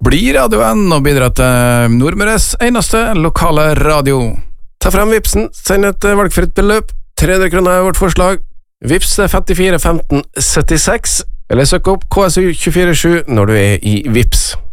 bli radioen og bidra til Nordmøres eneste lokale radio. Ta frem Vipsen, send et valgfritt beløp. 300 kroner vårt forslag. Vips 54 15 76, eller søk opp KSU 247 når du i Vips.